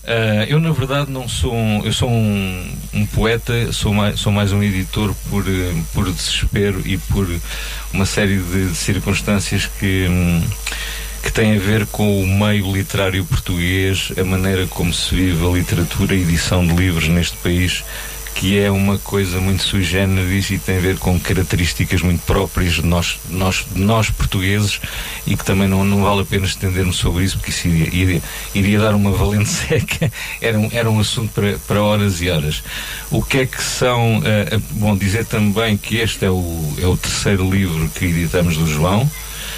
Eu na verdade não sou eu sou um poeta, sou mais um editor por desespero e por uma série de circunstâncias que têm a ver com o meio literário português, a maneira como se vive a literatura e edição de livros neste país, que é uma coisa muito sui generis e tem a ver com características muito próprias de nós portugueses, e que também não vale a pena estendermos sobre isso, porque isso iria dar uma valente seca. Era um assunto para horas e horas. O que é que são... bom, dizer também que este é o terceiro livro que editamos do João,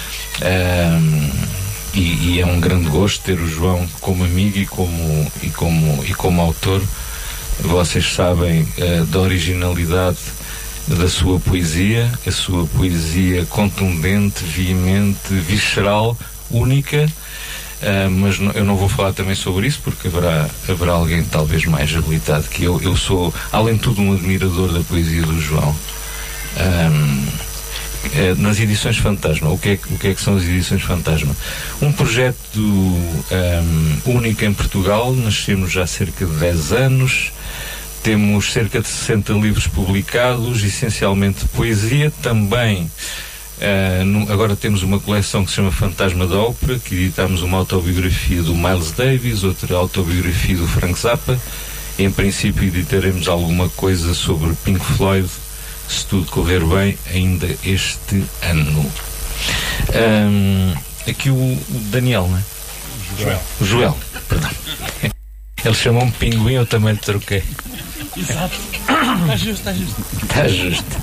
e é um grande gosto ter o João como amigo e como autor. Vocês sabem da originalidade da sua poesia, a sua poesia contundente, veemente, visceral, única, mas eu não vou falar também sobre isso, porque haverá alguém talvez mais habilitado que eu. Eu sou, além de tudo, um admirador da poesia do João. Nas edições Fantasma, o que é que são as edições Fantasma? Um projeto único em Portugal. Nascemos já há cerca de 10 anos, temos cerca de 60 livros publicados, essencialmente de poesia. Também agora temos uma coleção que se chama Fantasma da Ópera, que editamos uma autobiografia do Miles Davis, outra autobiografia do Frank Zappa. Em princípio editaremos alguma coisa sobre Pink Floyd, se tudo correr bem, ainda este ano. Aqui o Daniel, não é? O Joel, perdão. Ele chamou-me Pinguim, eu também lhe troquei. Exato. Está justo. Está justo.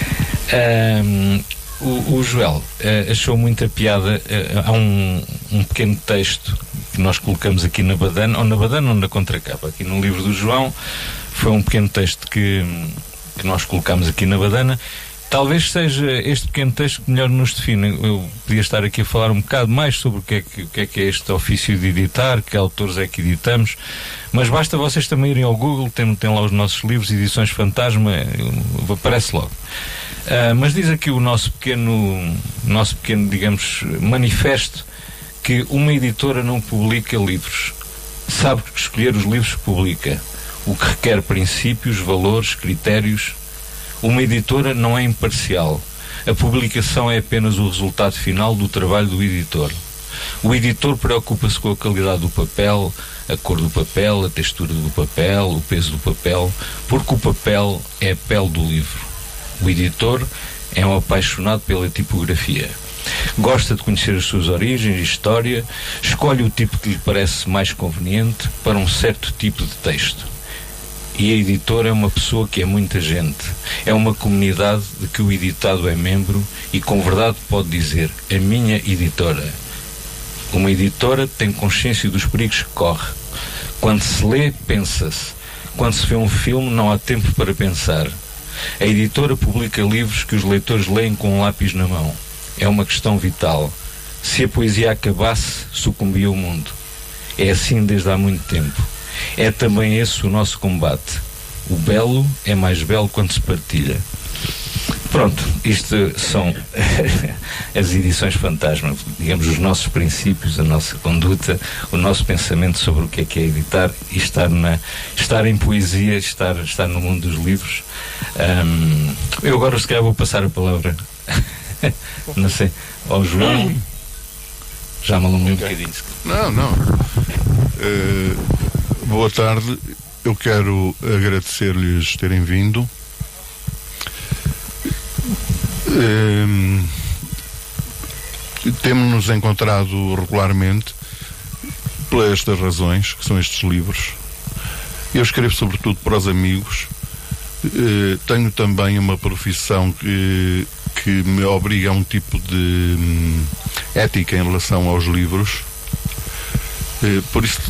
O Joel achou muita piada. Há um pequeno texto que nós colocamos aqui na badana, ou na contracapa, aqui no livro do João. Foi um pequeno texto que nós colocamos aqui na badana. Talvez seja este pequeno texto que melhor nos define. Eu podia estar aqui a falar um bocado mais sobre o que é este ofício de editar, que autores é que editamos, mas basta vocês também irem ao Google, tem lá os nossos livros, Edições Fantasma, aparece logo. Mas diz aqui o nosso pequeno, digamos, manifesto, que uma editora não publica livros, sabe escolher os livros que publica, o que requer princípios, valores, critérios. Uma editora não é imparcial. A publicação é apenas o resultado final do trabalho do editor. O editor preocupa-se com a qualidade do papel, a cor do papel, a textura do papel, o peso do papel, porque o papel é a pele do livro. O editor é um apaixonado pela tipografia. Gosta de conhecer as suas origens e história, escolhe o tipo que lhe parece mais conveniente para um certo tipo de texto. E a editora é uma pessoa que é muita gente. É uma comunidade de que o editado é membro e com verdade pode dizer: a minha editora. Uma editora tem consciência dos perigos que corre. Quando se lê, pensa-se. Quando se vê um filme, não há tempo para pensar. A editora publica livros que os leitores leem com um lápis na mão. É uma questão vital. Se a poesia acabasse, sucumbia o mundo. É assim desde há muito tempo. É também esse o nosso combate. O belo é mais belo quando se partilha. Pronto, isto são as edições Fantasma, digamos, os nossos princípios, a nossa conduta, o nosso pensamento sobre o que é editar e estar em poesia, estar no mundo dos livros. Eu agora se calhar vou passar a palavra não sei, ao João. Já me alongou um bocadinho. Não. Boa tarde, eu quero agradecer-lhes terem vindo. Temos-nos encontrado regularmente por estas razões, que são estes livros. Eu escrevo sobretudo para os amigos. Tenho também uma profissão que me obriga a um tipo de ética em relação aos livros. Por isso,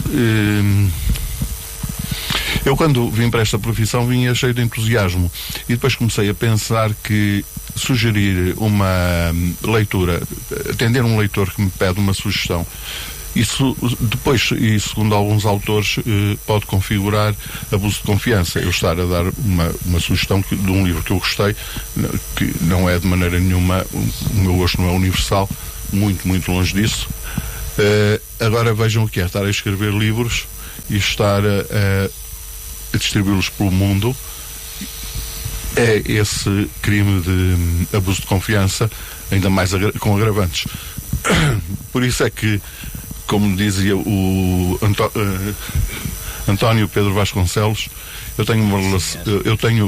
eu quando vim para esta profissão vinha cheio de entusiasmo e depois comecei a pensar que sugerir uma leitura, atender um leitor que me pede uma sugestão, isso depois, e segundo alguns autores, pode configurar abuso de confiança. Eu estar a dar uma sugestão de um livro que eu gostei, que não é de maneira nenhuma, o meu gosto não é universal, muito, muito longe disso. Agora vejam o que é estar a escrever livros e estar a distribuí-los pelo mundo, é esse crime de abuso de confiança, ainda mais com agravantes. Por isso é que, como dizia o António Pedro Vasconcelos, eu tenho uma relação, eu tenho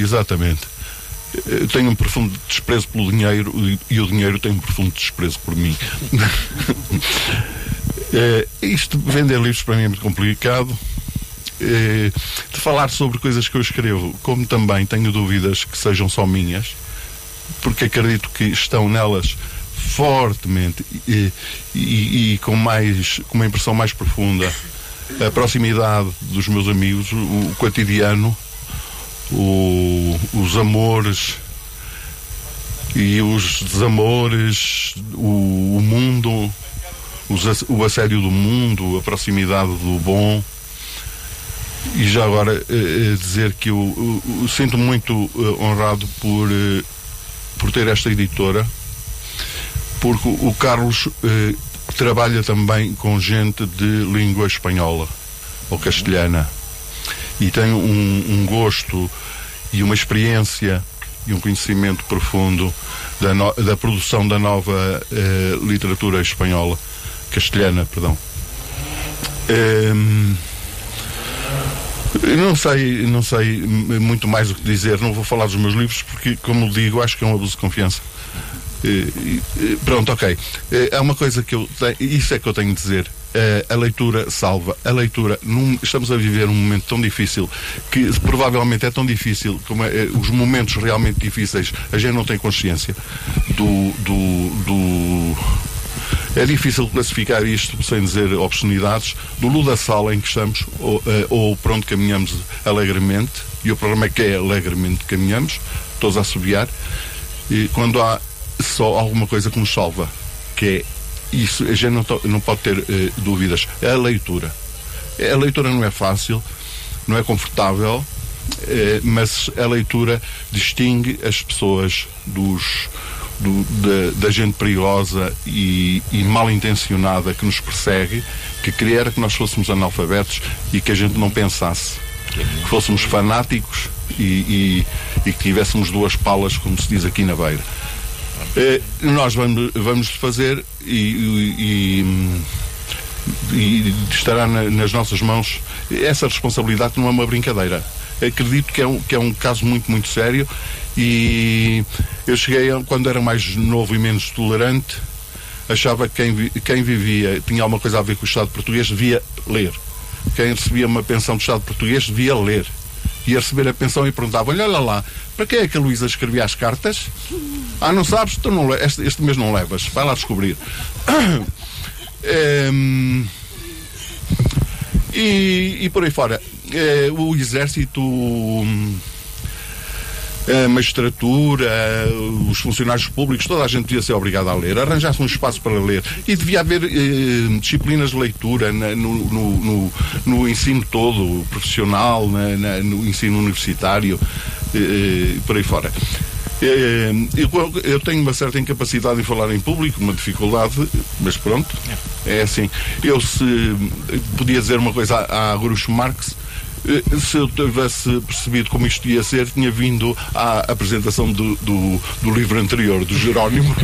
um profundo desprezo pelo dinheiro e o dinheiro tem um profundo desprezo por mim. Isto, vender livros para mim é muito complicado. De falar sobre coisas que eu escrevo, como também tenho dúvidas que sejam só minhas, porque acredito que estão nelas fortemente e com uma impressão mais profunda a proximidade dos meus amigos, o cotidiano, os amores e os desamores, o mundo, o assédio do mundo, a proximidade do bom. E já agora dizer que eu sinto muito honrado por ter esta editora, porque o Carlos trabalha também com gente de língua espanhola ou castelhana e tem um gosto e uma experiência e um conhecimento profundo da produção da nova literatura espanhola, castelhana, perdão. Não sei muito mais o que dizer. Não vou falar dos meus livros porque, como digo, acho que é um abuso de confiança. Pronto, ok. Há uma coisa que eu tenho, isso é que eu tenho de dizer. A leitura salva. A leitura, estamos a viver um momento tão difícil, que provavelmente é tão difícil como os momentos realmente difíceis, a gente não tem consciência é difícil classificar isto sem dizer obscenidades, do ludaçal em que estamos ou para onde caminhamos alegremente, e o problema é que é alegremente caminhamos, todos a assobiar, e quando há só alguma coisa que nos salva, que é isso, a gente não pode ter dúvidas, é a leitura. A leitura não é fácil, não é confortável, mas a leitura distingue as pessoas da gente perigosa e mal intencionada que nos persegue, que queria que nós fôssemos analfabetos e que a gente não pensasse, que fôssemos fanáticos e que tivéssemos duas palas, como se diz aqui na Beira. Nós vamos fazer e estará nas nossas mãos essa responsabilidade, que não é uma brincadeira. Acredito que é um caso muito, muito sério. E eu cheguei, quando era mais novo e menos tolerante, achava que quem vivia, tinha alguma coisa a ver com o Estado português, devia ler. Quem recebia uma pensão do Estado português devia ler. Ia receber a pensão e perguntava: olha lá, para quem é que a Luísa escrevia as cartas? Não sabes? Então não, este mês não levas, vai lá descobrir. E por aí fora, o exército, a magistratura, os funcionários públicos, toda a gente devia ser obrigada a ler, arranjar-se um espaço para ler, e devia haver disciplinas de leitura no ensino todo, profissional, no ensino universitário, por aí fora. Eu tenho uma certa incapacidade em falar em público, uma dificuldade, mas pronto, é assim. Eu, se podia dizer uma coisa a Groucho Marx, se eu tivesse percebido como isto ia ser, tinha vindo à apresentação do livro anterior, do Jerónimo.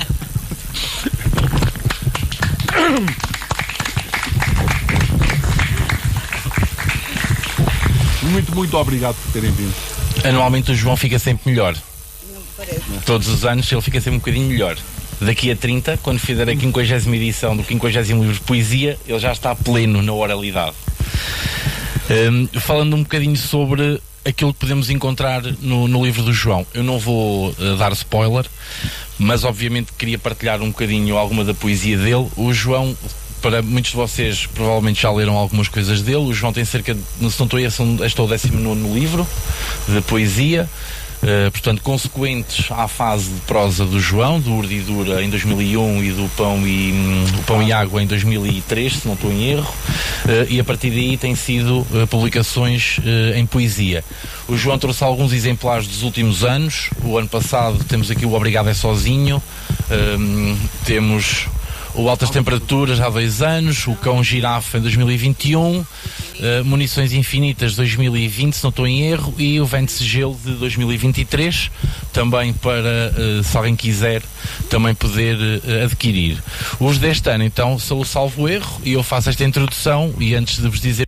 Muito obrigado por terem vindo. Anualmente o João fica sempre melhor. Todos os anos ele fica sempre um bocadinho melhor. Daqui a 30, quando fizer a 50ª edição do 50º livro de poesia, ele já está pleno na oralidade. Falando um bocadinho sobre aquilo que podemos encontrar no livro do João, eu não vou dar spoiler, mas obviamente queria partilhar um bocadinho alguma da poesia dele. O João, para muitos de vocês provavelmente já leram algumas coisas dele. O João tem cerca de, se não estou aí, este é o 19º livro de poesia. Portanto, consequentes à fase de prosa do João, do Urdidura em 2001 e do Pão e Água em 2003, se não estou em erro, e a partir daí tem sido publicações em poesia. O João trouxe alguns exemplares dos últimos anos. O ano passado temos aqui o Obrigado é Sozinho, temos o Altas Temperaturas há 2 anos, o Cão Girafa em 2021, Munições Infinitas 2020, se não estou em erro, e o Vento-se Gelo de 2023, também para, se alguém quiser, também poder adquirir. Os deste ano, então, são o salvo erro, e eu faço esta introdução, e antes de vos dizer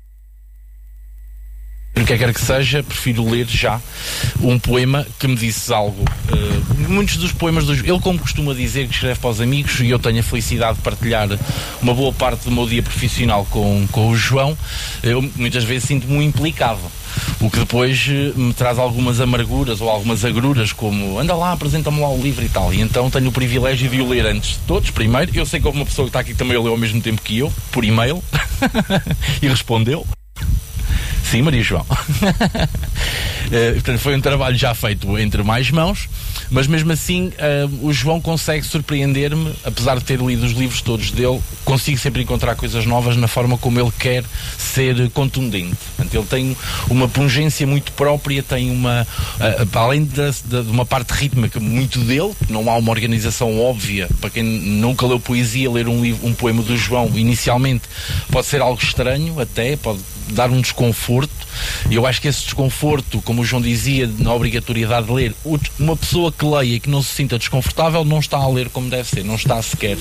o que quer que seja, prefiro ler já um poema que me disse algo. Muitos dos poemas ele, como costuma dizer, que escreve para os amigos, e eu tenho a felicidade de partilhar uma boa parte do meu dia profissional com o João, eu muitas vezes sinto-me implicado, o que depois me traz algumas amarguras ou algumas agruras, como anda lá, apresenta-me lá o livro e tal, e então tenho o privilégio de o ler antes de todos, primeiro. Eu sei que houve uma pessoa que está aqui que também o leu ao mesmo tempo que eu, por e-mail, e respondeu. Sim, Maria João. Portanto, foi um trabalho já feito entre mais mãos, mas mesmo assim o João consegue surpreender-me, apesar de ter lido os livros todos dele, consigo sempre encontrar coisas novas na forma como ele quer ser contundente. Portanto, ele tem uma pungência muito própria, tem além de uma parte rítmica muito dele, não há uma organização óbvia. Para quem nunca leu poesia, ler um poema do João inicialmente pode ser algo estranho, até pode dar um desconforto, e eu acho que esse desconforto, como o João dizia, na obrigatoriedade de ler, uma pessoa que leia e que não se sinta desconfortável não está a ler como deve ser, não está sequer.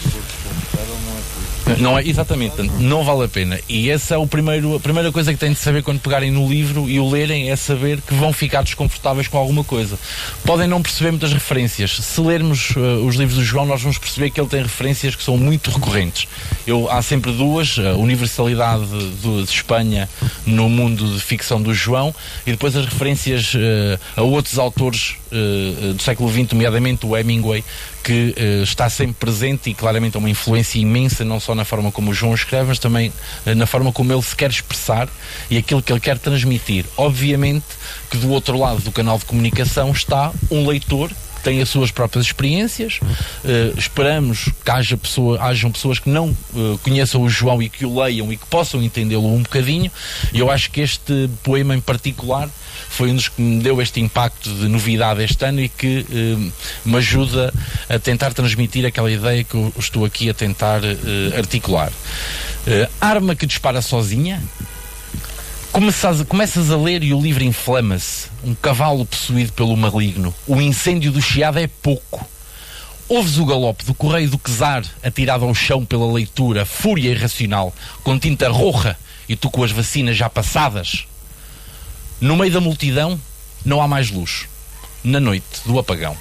Não é, exatamente, portanto, não vale a pena. E essa é a primeira coisa que têm de saber quando pegarem no livro e o lerem, é saber que vão ficar desconfortáveis com alguma coisa. Podem não perceber muitas referências. Se lermos os livros do João, nós vamos perceber que ele tem referências que são muito recorrentes. Há sempre duas: a universalidade de Espanha no mundo de ficção do João, e depois as referências a outros autores do século XX, nomeadamente o Hemingway, que está sempre presente e claramente é uma influência imensa, não só na forma como o João escreve, mas também na forma como ele se quer expressar e aquilo que ele quer transmitir. Obviamente que do outro lado do canal de comunicação está um leitor que tem as suas próprias experiências. Esperamos que hajam pessoas que não conheçam o João e que o leiam e que possam entendê-lo um bocadinho, e eu acho que este poema em particular foi um dos que me deu este impacto de novidade este ano e que me ajuda a tentar transmitir aquela ideia que eu estou aqui a tentar articular. Arma que dispara sozinha. Começas a ler e o livro inflama-se. Um cavalo possuído pelo maligno. O incêndio do chiado é pouco. Ouves o galope do correio do Czar atirado ao chão pela leitura, fúria irracional, com tinta roja, e tu com as vacinas já passadas. No meio da multidão não há mais luz. Na noite do apagão.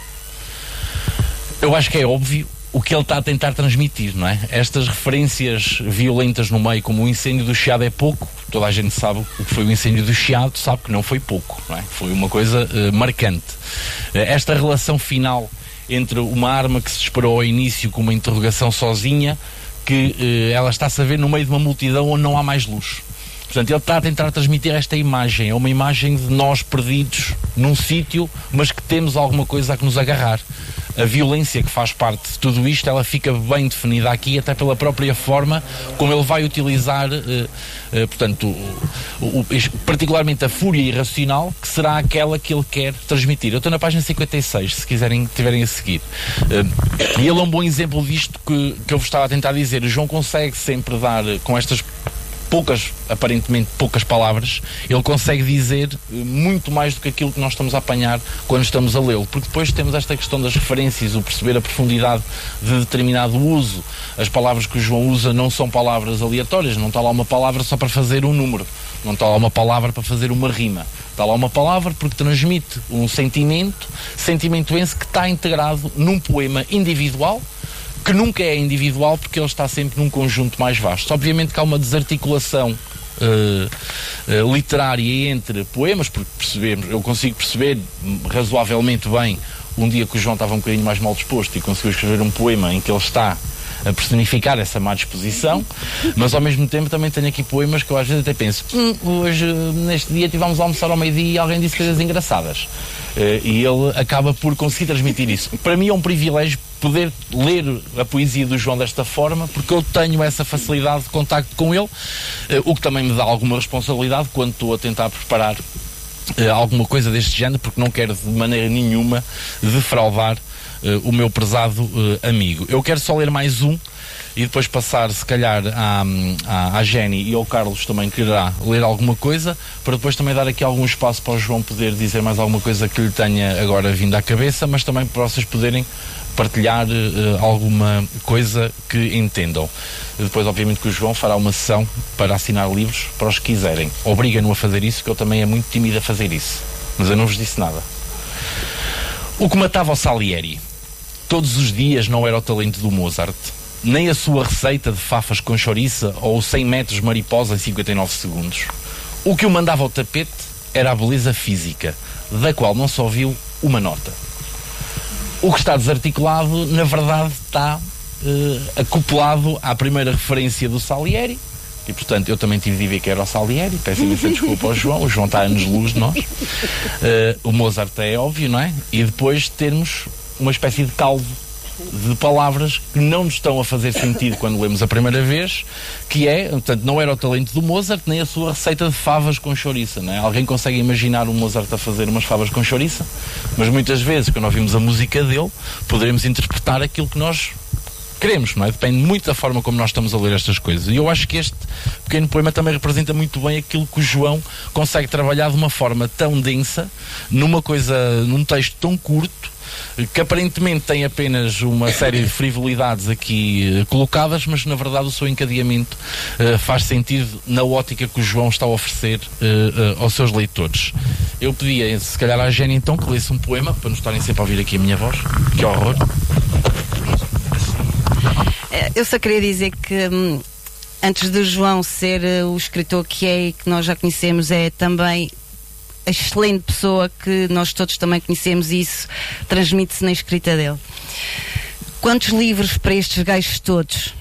Eu acho que é óbvio o que ele está a tentar transmitir, não é? Estas referências violentas no meio, como o incêndio do Chiado é pouco. Toda a gente sabe o que foi o incêndio do Chiado, sabe que não foi pouco, não é? Foi uma coisa marcante. Esta relação final entre uma arma que se disparou ao início com uma interrogação sozinha, que ela está-se a ver no meio de uma multidão onde não há mais luz. Portanto, ele está a tentar transmitir esta imagem. É uma imagem de nós perdidos num sítio, mas que temos alguma coisa a que nos agarrar. A violência que faz parte de tudo isto, ela fica bem definida aqui, até pela própria forma como ele vai utilizar, portanto, particularmente a fúria irracional, que será aquela que ele quer transmitir. Eu estou na página 56, se tiverem a seguir. E ele é um bom exemplo disto que eu vos estava a tentar dizer. O João consegue sempre dar, com estas aparentemente poucas palavras, ele consegue dizer muito mais do que aquilo que nós estamos a apanhar quando estamos a lê-lo, porque depois temos esta questão das referências, o perceber a profundidade de determinado uso. As palavras que o João usa não são palavras aleatórias, não está lá uma palavra só para fazer um número, não está lá uma palavra para fazer uma rima, está lá uma palavra porque transmite um sentimento esse que está integrado num poema individual, que nunca é individual, porque ele está sempre num conjunto mais vasto. Obviamente que há uma desarticulação literária entre poemas, porque eu consigo perceber razoavelmente bem um dia que o João estava um bocadinho mais mal disposto e conseguiu escrever um poema em que ele está a personificar essa má disposição, mas ao mesmo tempo também tenho aqui poemas que eu às vezes até penso, hoje neste dia tivemos a almoçar ao meio-dia e alguém disse coisas engraçadas, e ele acaba por conseguir transmitir isso. Para mim é um privilégio poder ler a poesia do João desta forma, porque eu tenho essa facilidade de contacto com ele, o que também me dá alguma responsabilidade quando estou a tentar preparar alguma coisa deste género, porque não quero de maneira nenhuma defraudar o meu prezado amigo. Eu quero só ler mais um e depois passar, se calhar, à Jenny e ao Carlos também quererá ler alguma coisa, para depois também dar aqui algum espaço para o João poder dizer mais alguma coisa que lhe tenha agora vindo à cabeça, mas também para vocês poderem partilhar alguma coisa que entendam. Depois, obviamente, que o João fará uma sessão para assinar livros para os que quiserem. Obriga-no a fazer isso, que eu também é muito tímido a fazer isso. Mas eu não vos disse nada. O que matava o Salieri todos os dias não era o talento do Mozart, nem a sua receita de fafas com chouriça ou o 100 metros mariposa em 59 segundos. O que o mandava ao tapete era a beleza física, da qual não se ouviu uma nota. O que está desarticulado, na verdade, está acoplado à primeira referência do Salieri. E, portanto, eu também tive de ver que era o Salieri. Peço imensa desculpa ao João. O João está a anos-luz de nós. O Mozart é óbvio, não é? E depois termos uma espécie de caldo de palavras que não nos estão a fazer sentido quando lemos a primeira vez, que é, portanto, não era o talento do Mozart, nem a sua receita de favas com chouriça, não é? Alguém consegue imaginar o Mozart a fazer umas favas com chouriça? Mas muitas vezes, quando ouvimos a música dele, poderemos interpretar aquilo que nós queremos, não é? Depende muito da forma como nós estamos a ler estas coisas. E eu acho que este pequeno poema também representa muito bem aquilo que o João consegue trabalhar de uma forma tão densa, num texto tão curto, que aparentemente tem apenas uma série de frivolidades aqui colocadas, mas na verdade o seu encadeamento faz sentido na ótica que o João está a oferecer aos seus leitores. Eu pedia, se calhar, à Jenny então que lesse um poema, para não estarem sempre a ouvir aqui a minha voz. Que horror! Eu só queria dizer que antes do João ser o escritor que é e que nós já conhecemos, é também a excelente pessoa que nós todos também conhecemos, e isso transmite-se na escrita dele. Quantos livros para estes gajos todos?